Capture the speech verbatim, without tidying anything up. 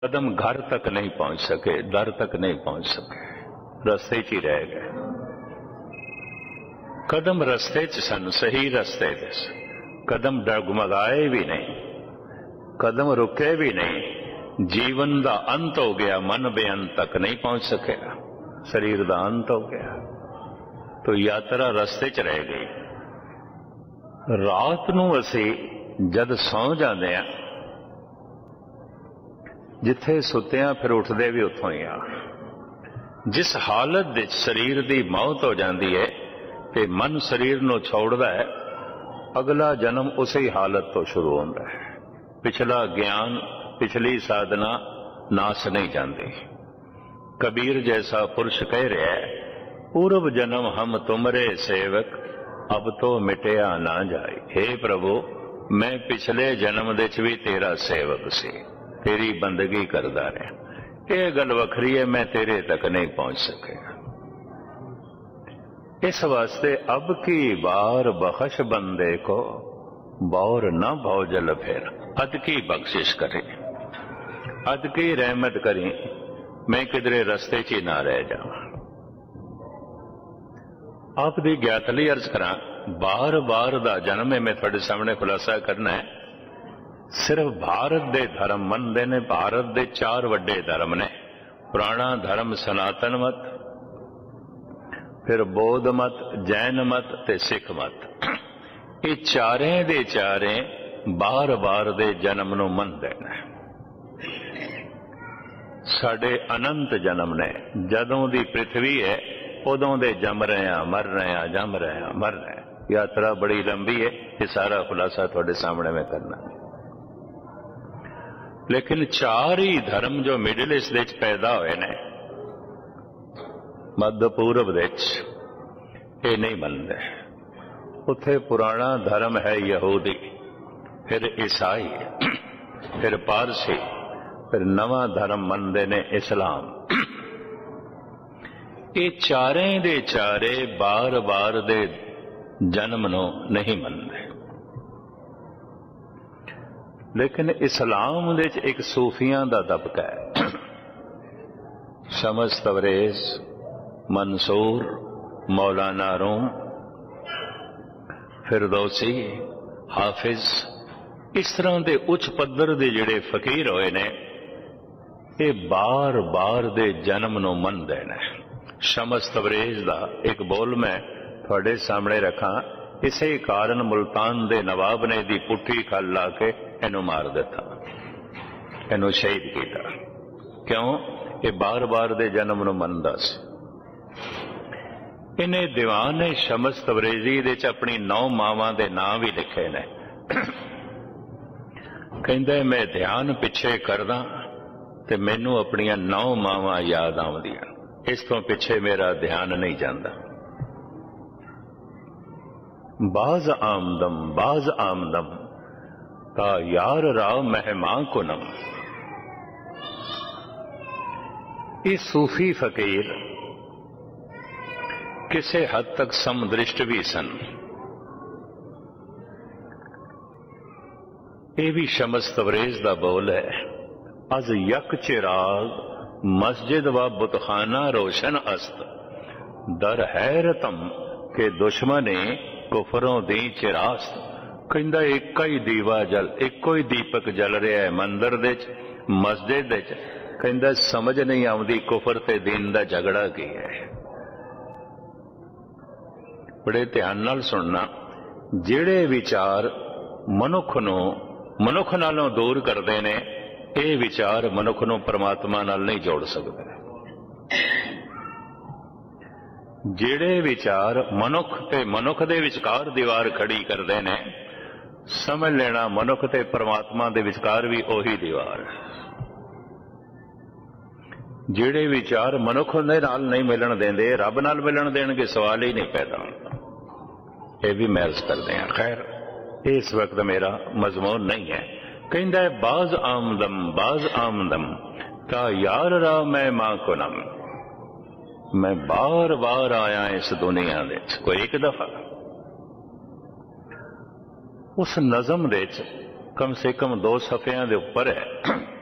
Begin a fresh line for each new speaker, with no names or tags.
कदम घर तक नहीं पहुंच सके, दर तक नहीं पहुंच सके, रस्ते च ही रह गए। कदम रस्ते च सन, सही रस्ते च, कदम डगमगाए भी नहीं, कदम रुके भी नहीं। जीवन का अंत हो गया, मन बेअंत तक नहीं पहुंच सकेगा, शरीर का अंत हो गया, तो यात्रा रस्ते च रह गई। रात नूं असी जद सौ जाते हैं, जिथे सुत्तियां फिर उठते भी उतों ही आ। जिस हालत दे शरीर की मौत हो जाती है कि मन शरीर नूं छोड़दा है, अगला जन्म उसी हालत तो शुरू होता है। पिछला ज्ञान, पिछली साधना नाश नहीं जाती। कबीर जैसा पुरुष कह रहा है, पूर्व जन्म हम तुमरे सेवक, अब तो मिटिया ना जाए। हे प्रभु, मैं पिछले जन्म दे च भी तेरा सेवक सी, तेरी बंदगी करदा रहा। यह गल वखरी है, मैं तेरे तक नहीं पहुंच सकेगा। इस वास्ते अब की बार बख्श बंदे को, बौर न भौजल फिर, अद की बख्शिश करे, अद की रहमत करी, मैं किधरे रस्ते च ना रह जावां। आप दी ज्ञात लई अर्ज करा, बार बार दा जन्म है, मैं थोड़े सामने खुलासा करना है। सिर्फ भारत दे धर्म मनदे ने, भारत दे चार वड्डे धर्म ने, पुराना धर्म सनातन मत, फिर बौद्ध मत, जैन मत ते सिख मत। ये चारे दे चारे बार बार दे जन्म नूं मनदे ने। साडे अनंत जन्म ने, जदों दी पृथ्वी है उदों दे जम रहे हैं, मर रहे हैं, जम रहे हैं, मर रहे हैं। यात्रा बड़ी लंबी है, ये सारा खुलासा थोड़े सामने में करना है। लेकिन चार ही धर्म जो मिडिल ईस्ट दे पैदा हुए ने, मध्य पूर्व दे ये नहीं मनते। उत्थे पुराना धर्म है यहूदी, फिर ईसाई, फिर पारसी, फिर नवा धर्म मनते ने इस्लाम। ये चारे दे चारे बार बार दे जन्म नूं नहीं मनते। लेकिन इस्लाम दे एक सूफियां दा तबका है। शमस तबरेज, मंसूर, मौलाना रूम, फिरदौसी, हाफिज, इस तरह के उच्च पद्धर के जिहड़े फकीर होए ने, ये बार बार दे जन्म नूं मनदे ने। शमस तबरेज दा एक बोल मैं थोड़े सामने रखा। इसे कारण मुल्तान दे नवाब ने दी पुट्ठी खल ला के इनू मार दिता, इनू शहीद किया। क्यों? ये बार बार दे जन्म नूं मनदा सी। इन्हें दीवान शमस तबरेजी दे च अपनी नौ मावां दे नाम भी लिखे ने। कहंदा मैं ध्यान पिछे करदा ते मैनू अपनियां नौ मावां याद आउंदियां, इस तो पिछे मेरा ध्यान नहीं जाता। बाज आमदम बाज आमदम का यार राव मेहमान कुनम। ये सूफी फकीर किसी हद तक समदृष्ट भी सन। ये भी शमस तबरेज का बोल है। अज यक चिराग मस्जिद व बुतखाना रोशन अस्त, दर हैरतम के दुश्मने कुफरों दी चिरास्त। कहंदा एक ही दीवा जल, एक ही दीपक जल रहा है मंदिर दे च, मस्जिद दे च। कहंदा समझ नहीं आउंदी कुफर ते दीन दा झगड़ा की है। बड़े ध्यान नाल सुनना, जिहड़े विचार मनुख नूं मनुख नालों दूर करते ने, ये विचार मनुख नूं परमात्मा नाल नहीं जोड़ सकते। जिहड़े विचार मनुख ते मनुख दे विचकार दीवार खड़ी करते ने, समझ लेना मनुख ते परमात्मा दे विचकार भी ओही दीवार। जिहड़े विचार मनुख दे नाल नहीं मिलन देंदे, रब नाल मिलन देणगे, सवाल ही नहीं पैदा होता। ये भी महज करते हैं। खैर, इस वक्त मेरा मजमून नहीं है। कहंदा है बाज आमदम बाज आमदम का यार रा मैं मां को नम। मैं बार बार आया इस दुनिया दे, कोई एक दफा। उस नज़म दे कम से कम दो सफियां दे उपर है